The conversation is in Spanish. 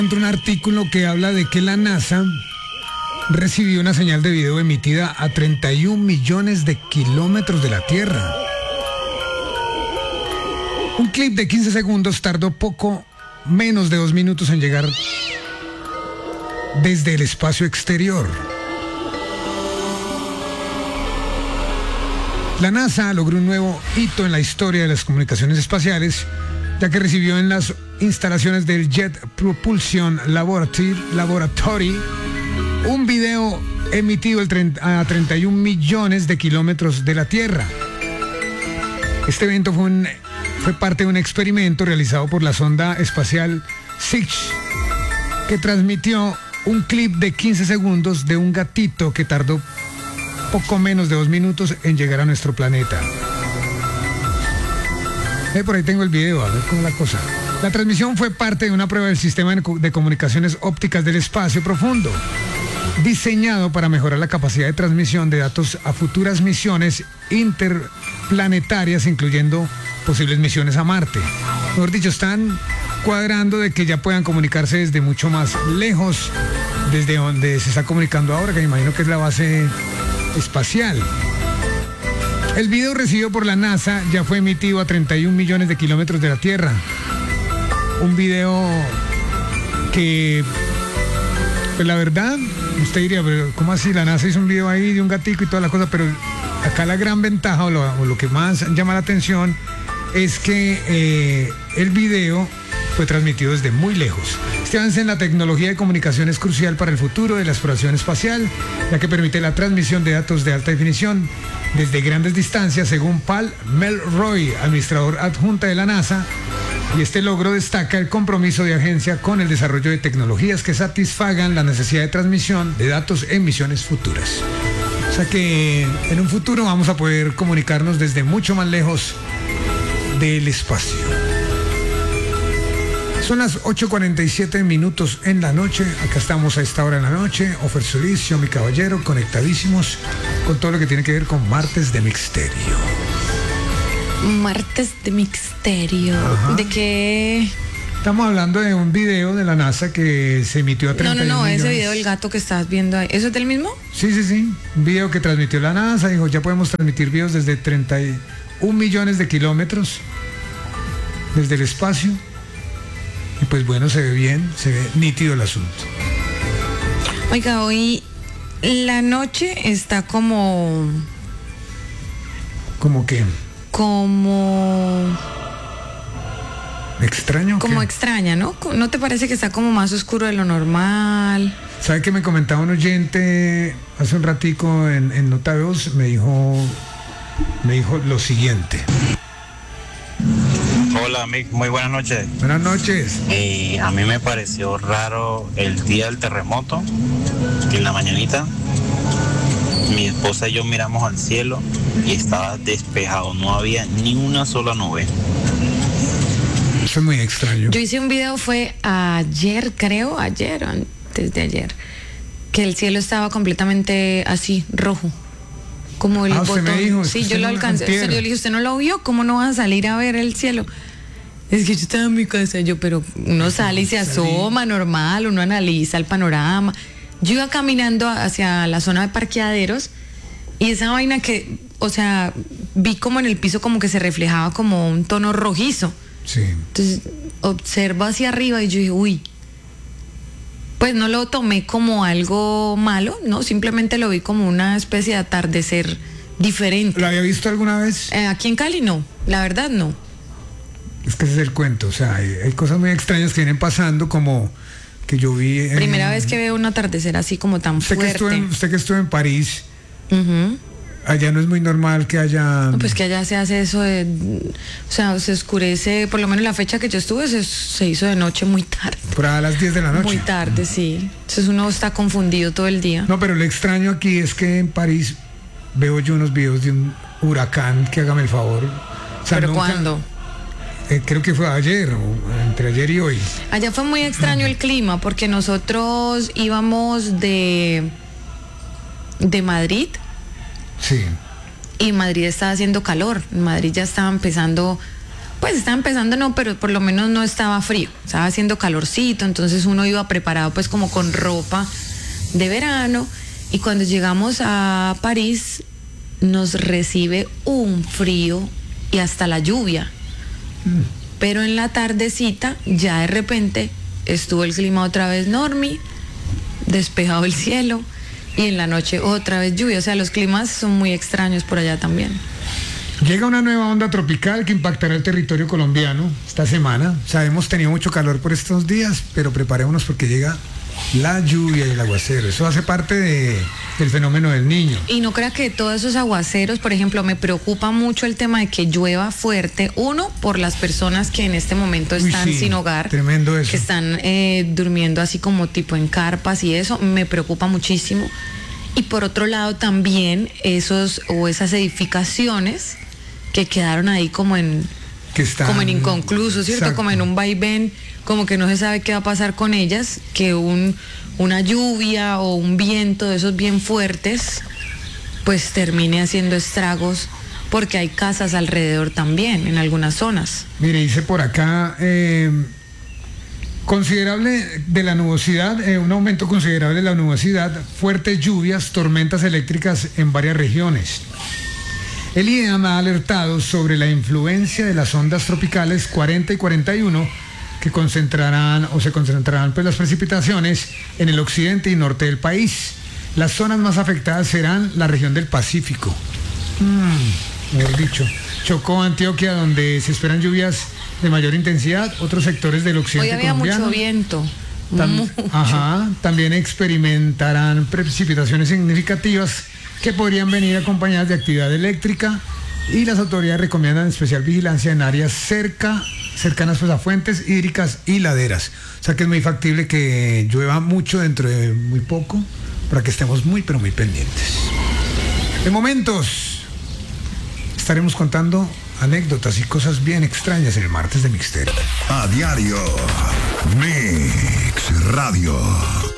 Un artículo que habla de que la NASA recibió una señal de video emitida a 31 millones de kilómetros de la Tierra. Un clip de 15 segundos tardó poco menos de 2 minutos en llegar desde el espacio exterior. La NASA logró un nuevo hito en la historia de las comunicaciones espaciales, ya que recibió en las instalaciones del Jet Propulsion Laboratory un video emitido a 31 millones de kilómetros de la Tierra. Este evento fue parte de un experimento realizado por la sonda espacial SIGHT, que transmitió un clip de 15 segundos de un gatito que tardó poco menos de 2 minutos en llegar a nuestro planeta. Por ahí tengo el video, a ver cómo es la cosa. La transmisión fue parte de una prueba del sistema de comunicaciones ópticas del espacio profundo, diseñado para mejorar la capacidad de transmisión de datos a futuras misiones interplanetarias, incluyendo posibles misiones a Marte. Mejor dicho, están cuadrando de que ya puedan comunicarse desde mucho más lejos, desde donde se está comunicando ahora, que me imagino que es la base espacial. El video recibido por la NASA ya fue emitido a 31 millones de kilómetros de la Tierra. Un video que, pues la verdad, usted diría, pero ¿cómo así? La NASA hizo un video ahí de un gatico y toda la cosa, pero acá la gran ventaja o lo que más llama la atención es que el video fue transmitido desde muy lejos. Este avance en la tecnología de comunicación es crucial para el futuro de la exploración espacial, ya que permite la transmisión de datos de alta definición desde grandes distancias, según Paul Melroy, administrador adjunta de la NASA. Y este logro destaca el compromiso de agencia con el desarrollo de tecnologías que satisfagan la necesidad de transmisión de datos en misiones futuras. O sea que en un futuro vamos a poder comunicarnos desde mucho más lejos del espacio. Son las 8:47 minutos en la noche. Acá estamos a esta hora de la noche. Ofer Solicio, mi caballero, conectadísimos con todo lo que tiene que ver con Martes de Misterio. Martes de Misterio. Ajá. ¿De qué? Estamos hablando de un video de la NASA que se emitió a 31 No, millones. Ese video del gato que estás viendo ahí, ¿eso es del mismo? Sí. Un video que transmitió la NASA. Dijo, ya podemos transmitir videos desde 31 millones de kilómetros desde el espacio. Y pues bueno, se ve bien, se ve nítido el asunto. Oiga, hoy la noche está como... ¿Cómo qué? Como... ¿Extraño? Como ¿qué? extraña, ¿no? ¿No te parece que está como más oscuro de lo normal? ¿Sabe que me comentaba un oyente hace un ratico en Nota de Voz? Me dijo lo siguiente. Hola, Mick, muy buenas noches. Buenas noches. A mí me pareció raro el día del terremoto, que en la mañanita mi esposa y yo miramos al cielo y estaba despejado, no había ni una sola nube. Eso es muy extraño. Yo hice un video, fue ayer, creo, ayer o antes de ayer, que el cielo estaba completamente así, rojo. Como el botón. Me dijo, sí, yo lo alcancé. Yo le dije, ¿usted no lo vio? ¿Cómo no va a salir a ver el cielo? Es que yo estaba en mi casa, pero uno sale y se asoma normal, uno analiza el panorama. Yo iba caminando hacia la zona de parqueaderos y esa vaina que, o sea, vi como en el piso como que se reflejaba como un tono rojizo. Sí. Entonces, observo hacia arriba y yo dije, uy. Pues no lo tomé como algo malo, no, simplemente lo vi como una especie de atardecer diferente. ¿Lo había visto alguna vez? Aquí en Cali no, la verdad no. Es que ese es el cuento, o sea, hay cosas muy extrañas que vienen pasando, como que yo vi... Primera vez que veo un atardecer así como tan fuerte. Usted que estuvo en París, uh-huh. Allá no es muy normal que haya... No, pues que allá se hace eso de... O sea, se oscurece, por lo menos la fecha que yo estuve se hizo de noche muy tarde. Por ahí a las 10 de la noche. Muy tarde, sí. Entonces uno está confundido todo el día. No, pero lo extraño aquí es que en París veo yo unos videos de un huracán, que hágame el favor. O sea, ¿pero cuándo? Creo que fue ayer, o entre ayer y hoy. Allá fue muy extraño el clima, porque nosotros íbamos de Madrid. Sí. Y en Madrid estaba haciendo calor. En Madrid ya estaba empezando Pues estaba empezando, no, pero por lo menos no estaba frío, estaba haciendo calorcito, entonces uno iba preparado pues como con ropa de verano, y cuando llegamos a París nos recibe un frío y hasta la lluvia. Pero en la tardecita ya de repente estuvo el clima otra vez normie, despejado el cielo, y en la noche otra vez lluvia. O sea, los climas son muy extraños por allá también. Llega una nueva onda tropical que impactará el territorio colombiano esta semana. O sea, hemos tenido mucho calor por estos días, pero preparémonos porque llega la lluvia y el aguacero. Eso hace parte del fenómeno del Niño. Y no crea que todos esos aguaceros, por ejemplo, me preocupa mucho el tema de que llueva fuerte. Uno, por las personas que en este momento están sin hogar. Tremendo eso. Que están durmiendo así como tipo en carpas y eso, me preocupa muchísimo. Y por otro lado también esas edificaciones que quedaron ahí como en inconcluso, ¿cierto? Exacto. Como en un vaivén, como que no se sabe qué va a pasar con ellas, que una lluvia o un viento de esos bien fuertes pues termine haciendo estragos, porque hay casas alrededor también en algunas zonas. Mire, dice por acá considerable de la nubosidad, un aumento considerable de la nubosidad, fuertes lluvias, tormentas eléctricas en varias regiones. El IDEAM ha alertado sobre la influencia de las ondas tropicales 40 y 41 que se concentrarán pues las precipitaciones en el occidente y norte del país. Las zonas más afectadas serán la región del Pacífico. Mejor dicho, Chocó, Antioquia, donde se esperan lluvias de mayor intensidad, otros sectores del occidente hoy había colombiano. Mucho viento. También experimentarán precipitaciones significativas que podrían venir acompañadas de actividad eléctrica, y las autoridades recomiendan especial vigilancia en áreas cercanas pues a fuentes hídricas y laderas. O sea que es muy factible que llueva mucho dentro de muy poco, para que estemos muy pero muy pendientes. En momentos estaremos contando anécdotas y cosas bien extrañas en el martes de Mixterio. A diario, Mix Radio.